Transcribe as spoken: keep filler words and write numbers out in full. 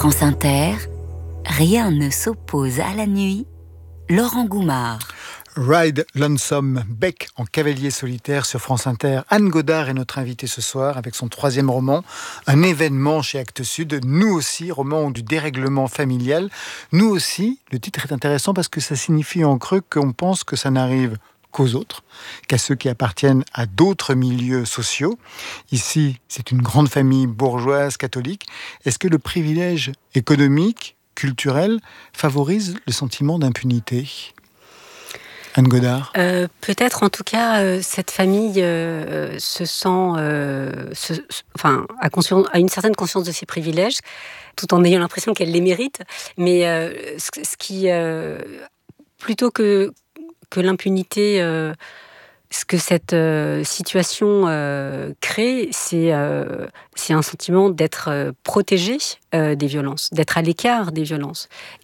France Inter, rien ne s'oppose à la nuit. Laurent Goumard. Ride Lonesome, Beck en cavalier solitaire sur France Inter. Anne Godard est notre invitée ce soir avec son troisième roman, un événement chez Actes Sud. Nous aussi, roman du dérèglement familial. Nous aussi, le titre est intéressant parce que ça signifie en creux qu'on pense que ça n'arrive qu'aux autres, qu'à ceux qui appartiennent à d'autres milieux sociaux. Ici, c'est une grande famille bourgeoise catholique. Est-ce que le privilège économique, culturel, favorise le sentiment d'impunité ? Anne Godard. Euh, peut-être, en tout cas, euh, cette famille euh, se sent, euh, se, enfin, a, conscience, a une certaine conscience de ses privilèges, tout en ayant l'impression qu'elle les mérite. Mais euh, ce, ce qui, euh, plutôt que que l'impunité, euh, ce que cette euh, situation euh, crée, c'est euh, c'est un sentiment d'être euh, protégé euh, des violences, d'être à l'écart des violences.